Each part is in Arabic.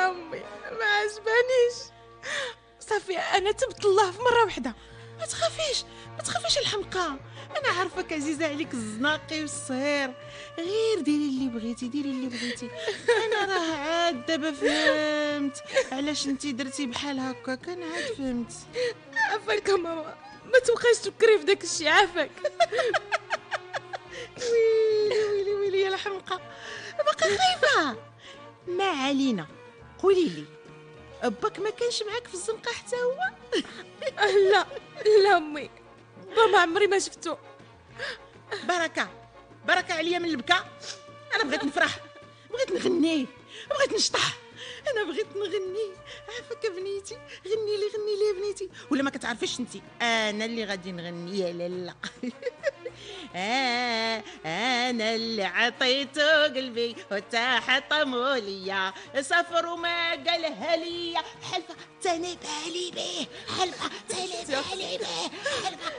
امي ما عجبانيش. صافي انا تبت الله في مره واحده. ما تخافيش الحمقى، انا عارفك عزيزه عليك الزناقي والصهير. غير ديري اللي بغيتي. انا راه عاد دابا فهمت علاش انتي درتي بحال هكاك. انا عاد فهمت. عافاك ماما، ما تبقاش تفكري في داك الشيء. عافاك. ويلي يا الحمقى، باقا خايفه. ما علينا، قولي لي باك ما كانش معاك في الزنقه حتى هو؟ لا امي، ما عمري ما شفتو. بركه عليا من البكا. انا بغيت نفرح، بغيت نغني، بغيت نشطح. انا بغيت نغني. عافاك بنيتي، غني لي يا بنيتي. ولا ما كتعرفيش انتي انا اللي غادي نغني يا لالا. انا اللي عطيته قلبي وتحطموا ليا صفر وما قالها ليا. حلفه تاني بالي به، حلفه تاني بالي به، حلفه.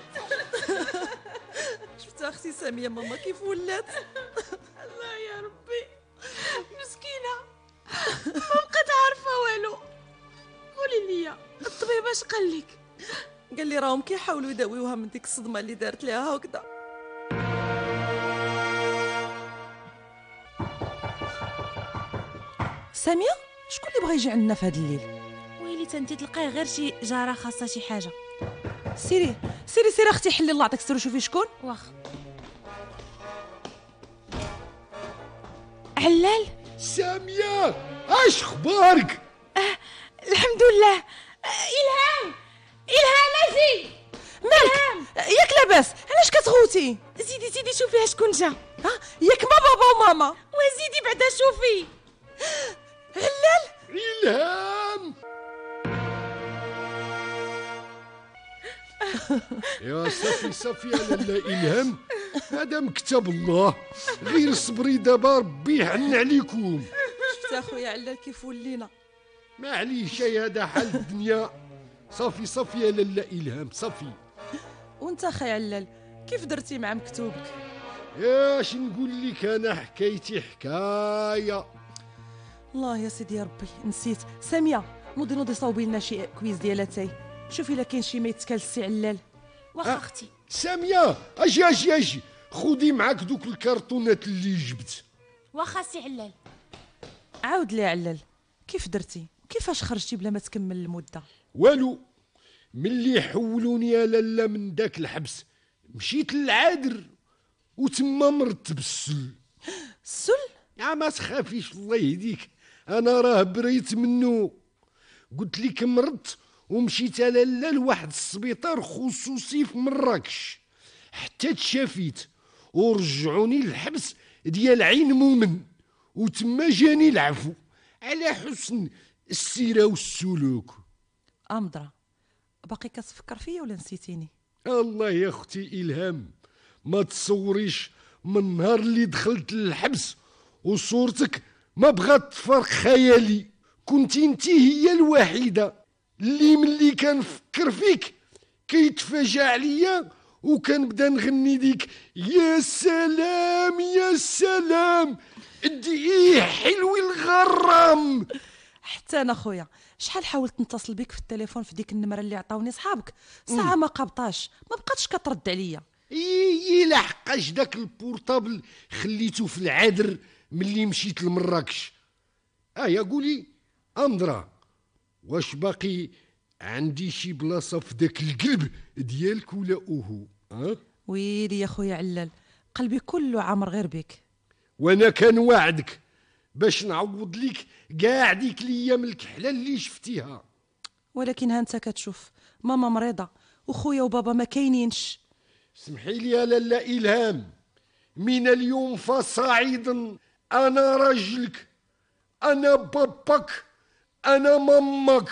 شفتي اختي ساميه ماما كيف ولات؟ الله يا ربي، مسكينه ما بقيت عارفه والو. قولي لي الطبيب اش قال لك؟ قال لي راهم كيحاولوا يداويوها من ديك الصدمه اللي دارت ليها هكذا. ساميه شكون اللي بغى يجي عندنا في هذا الليل؟ ويلي تنتي تلقاه غير شي جاره خاصه شي حاجه. سيري اختي حلي الله يعطيك السر وشوفي شكون. واخ علال. سامية اش خبارك؟ الحمد لله. الهام اجي. مالك ياك لاباس؟ علاش كتغوتي؟ زيدي شوفي شكون جا. ياك ما بابا وماما؟ وزيدي بعدا شوفي. علال. إلهام. يا صافي يا لالا إلهام، هذا مكتب الله. غير صبري دابا ربي يحن عليكم. شفت اخويا علال كيف ولينا؟ معليش هذا حال الدنيا. صافي يا لالا إلهام صافي. وانت اخي علال كيف درتي مع مكتوبك؟ اش نقول لك، انا حكايتي حكايه. الله يا سيدي يا ربي نسيت. ساميه نوضي صاوبي لنا شي كويز ديال اتاي، شوفي الا كاين شي ما يتكال السي علال. واخا اختي. ساميه اجي خذي معاك دوك الكرتونات اللي جبت. واخا سي علال. عاود لي علال كيف درتي؟ كيفاش خرجتي بلا ما تكمل المده؟ والو، ملي حولوني يا لالا من داك الحبس مشيت للعادر وتما مرت بالسل. السل؟ يا ما تخافيش الله يهديك، انا راه بريت منه. قلت لك مرضت ومشيت لالا لواحد السبيطار خصوصي في مراكش حتى تشافيت، ورجعوني للحبس ديال عين مومن، وتما جاني العفو على حسن السيره والسلوك. امضره باقي كتفكر فيا ولا نسيتيني؟ الله يا اختي إلهام، ما تصوريش من نهار اللي دخلت للحبس وصورتك ما بغات تفرق خيالي. كنت انتي هي الوحيدة اللي ملي كنفكر فيك كيتفاجأ عليا، وكنبدا نغني ديك يا سلام يا سلام ادي حلوي الغرام. حتى انا خويا شحال حاولت نتصل بك في التليفون في ديك النمره اللي عطاوني صحابك، ساعه ما قابطاش، ما بقاتش كترد عليا. لحقاش داك البورطابل خليته في العادر ملي مشيت لمراكش. يا قولي امضرة، واش باقي عندي شي بلاصه في داك القلب ديالك ولا اوهو؟ ويلي يا خويا علال قلبي كله عامر غير بك. وانا كنوعدك باش نعوض ليك كاع ديك الايام الكحله اللي شفتيها. ولكن ها انت كتشوف ماما مريضه وخويا وبابا ما كاينينش. سمحي لي يا لالا إلهام، من اليوم فصاعدا انا راجلك، انا باباك، انا مامك.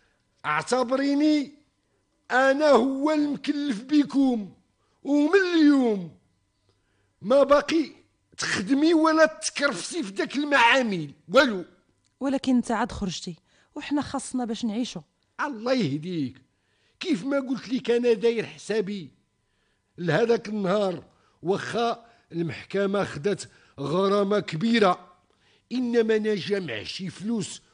اعتبريني انا هو المكلف بكم، ومن اليوم ما باقي تخدمي ولا تكرفسي في داك المعامل والو. ولكن انت عاد خرجتي وحنا خاصنا باش نعيشو. الله يهديك، كيف ما قلت لك انا داير حسابي لهذاك النهار، واخا المحكمه خدت غرامه كبيره، انما انا جامع شي فلوس